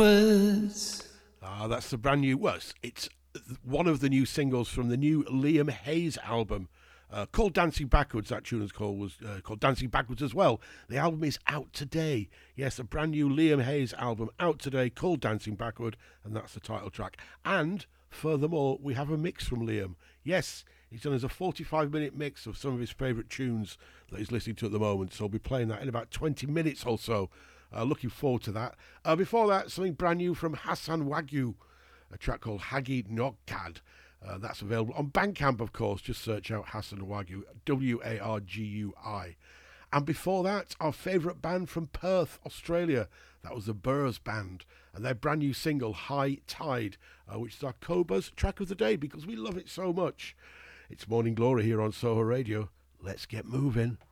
That's the brand new. Well, it's one of the new singles from the new Liam Hayes album. Called Dancing Backwards, that tune was called Dancing Backwards as well. The album is out today. Yes, a brand new Liam Hayes album out today called Dancing Backward, and that's the title track. And furthermore, we have a mix from Liam. Yes, he's done as a 45-minute mix of some of his favourite tunes that he's listening to at the moment, so I'll be playing that in about 20 minutes or so. Looking forward to that. Before that, something brand new from Hassan Wagyu, a track called Hagi Nogkad. That's available on Bandcamp, of course. Just search out Hassan Wagyu, Wargui. And before that, our favourite band from Perth, Australia. That was the Burrs Band. And their brand new single, High Tide, which is our Coba's track of the day because we love it so much. It's Morning Glory here on Soho Radio. Let's get moving.